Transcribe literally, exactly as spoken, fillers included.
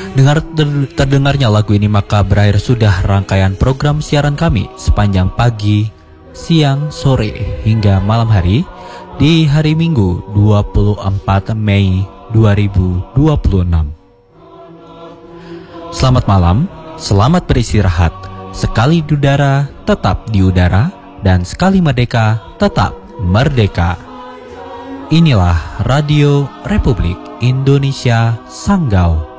Dengar ter- terdengarnya lagu ini maka berakhir sudah rangkaian program siaran kami sepanjang pagi, siang, sore hingga malam hari di hari Minggu dua puluh empat Mei dua ribu dua puluh enam. Selamat malam, selamat beristirahat. Sekali di udara, tetap di udara, dan sekali merdeka, tetap merdeka. Inilah Radio Republik Indonesia Sanggau.